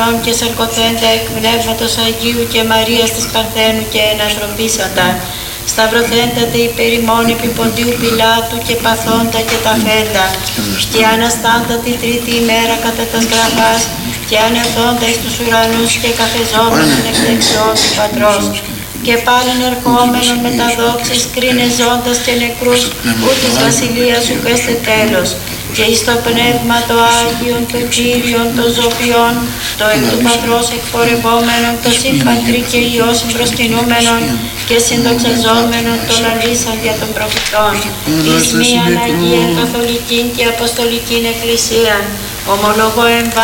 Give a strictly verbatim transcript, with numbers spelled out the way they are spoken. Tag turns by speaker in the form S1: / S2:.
S1: ουρανών και σαρκοθέντα εκ Πνεύματος Αγίου και Μαρίας της Παρθένου και ενανθρωπίσαντα, σταυρωθέντα τε υπερημών επί Ποντίου Πιλάτου και παθόντα και τα φέντα, και αναστάντα τη τρίτη ημέρα κατά τας γραφάς, και ανεβδόντα εις τους ουρανούς και καθεζόμενον εκ δεξιών του Πατρός, και πάλιν ερχόμενον με τα δόξης κρίνε ζώντας και νεκρούς, ου της βασιλείας σου πέστε τέλος, και εις το Πνεύμα το Άγιον, το Κύριον, το Ζωοποιόν, το εκ του Πατρός εκπορευόμενον, το σύμπαντρι και Υιό συμπροσκυνούμενον και συντοξαζόμενον το λαλήσαν για των προφητών, εις μίαν Αγίαν Καθολικήν και Αποστολικήν Εκκλησίαν, ομολογώ εμβά